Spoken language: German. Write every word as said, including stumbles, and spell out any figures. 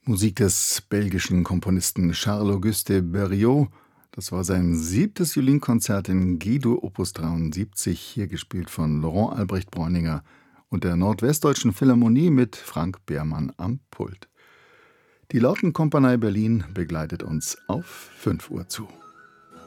Musik des belgischen Komponisten Charles-Auguste Berlioz. Das war sein siebtes Violinkonzert in G-Dur Opus dreiundsiebzig, hier gespielt von Laurent Albrecht Bräuninger und der Nordwestdeutschen Philharmonie mit Frank Behrmann am Pult. Die Lautenkompanie Berlin begleitet uns auf fünf Uhr zu.